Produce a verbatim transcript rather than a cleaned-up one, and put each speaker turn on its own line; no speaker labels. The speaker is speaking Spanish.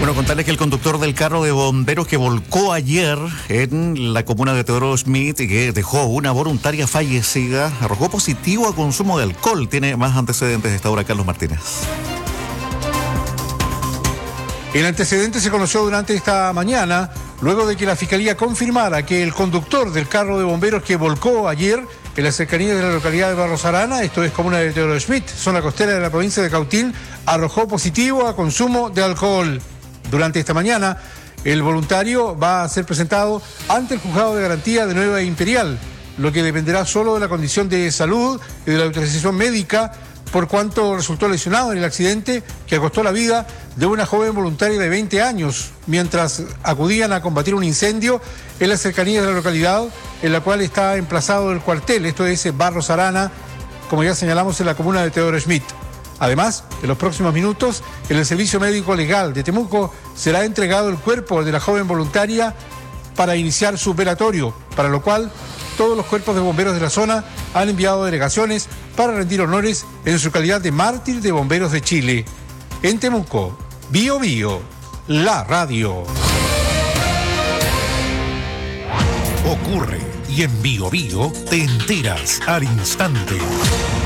Bueno, contarles que el conductor del carro de bomberos que volcó ayer en la comuna de Teodoro Schmidt y que dejó una voluntaria fallecida, arrojó positivo a consumo de alcohol. Tiene más antecedentes de esta hora Carlos Martínez.
El antecedente se conoció durante esta mañana, luego de que la Fiscalía confirmara que el conductor del carro de bomberos que volcó ayer en las cercanías de la localidad de Barros Arana, esto es comuna de Teodoro Schmidt, zona costera de la provincia de Cautín, arrojó positivo a consumo de alcohol. Durante esta mañana, el voluntario va a ser presentado ante el Juzgado de Garantía de Nueva Imperial, lo que dependerá solo de la condición de salud y de la autorización médica, por cuanto resultó lesionado en el accidente que costó la vida de una joven voluntaria de veinte años, mientras acudían a combatir un incendio en las cercanías de la localidad, en la cual está emplazado el cuartel, esto es Barros Arana, como ya señalamos, en la comuna de Teodoro Schmidt. Además, en los próximos minutos, en el Servicio Médico Legal de Temuco será entregado el cuerpo de la joven voluntaria para iniciar su velatorio, para lo cual todos los cuerpos de bomberos de la zona han enviado delegaciones para rendir honores en su calidad de mártir de bomberos de Chile. En Temuco, Bio Bio, la radio.
Ocurre y en Bio Bio te enteras al instante.